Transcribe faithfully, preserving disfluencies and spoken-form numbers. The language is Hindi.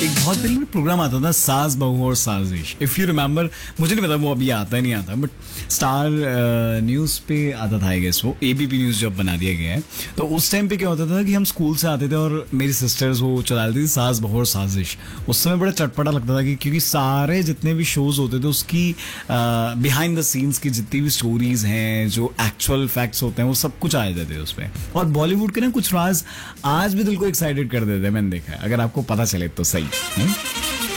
एक बहुत पहले प्रोग्राम आता था सास बहू और साजिश, इफ यू रिमेम्बर. मुझे नहीं पता वो अभी आता है नहीं आता, बट स्टार न्यूज़ पे आता था आई गेस. वो एबीपी न्यूज़ जब बना दिया गया है तो उस टाइम पे क्या होता था कि हम स्कूल से आते थे और मेरी सिस्टर्स वो चला लेती थी सास बहू और साजिश. उस समय बड़ा चटपटा लगता था कि क्योंकि सारे जितने भी शोज होते थे उसकी बिहाइंड द सीन्स की जितनी भी स्टोरीज हैं, जो एक्चुअल फैक्ट्स होते हैं, वो सब कुछ आ जाते थे उसमें. और बॉलीवुड के ना कुछ राज आज भी दिल को एक्साइटेड कर देते हैं, मैंने देखा है. अगर आपको पता चले तो सही है.